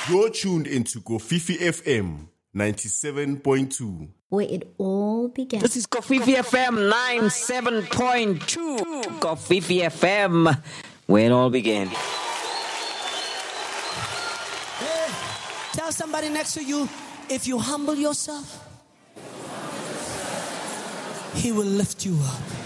You're tuned into Kofifi FM 97.2. Where it all began. This is Kofifi FM 97.2. Kofifi FM, where it all began. Hey, tell somebody next to you, if you humble yourself, He will lift you up.